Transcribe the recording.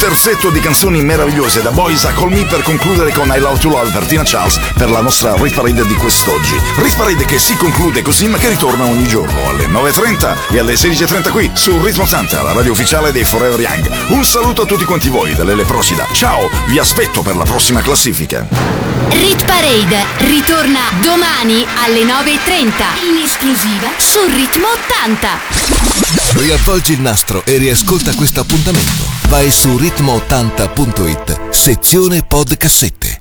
terzetto di canzoni meravigliose da Boys a Call Me per concludere con I Love to Love per Tina Charles per la nostra Rit Parade di quest'oggi. Rit Parade che si conclude così ma che ritorna ogni giorno alle 9.30 e alle 16.30 qui su Ritmo 80, la radio ufficiale dei Forever Young. Un saluto a tutti quanti voi dall'Ele Procida. Ciao, vi aspetto per la prossima classifica. Rit Parade ritorna domani alle 9.30 in esclusiva su Ritmo 80. Riavvolgi il nastro e riascolta questo appuntamento. Vai su ritmo80.it, sezione podcassette.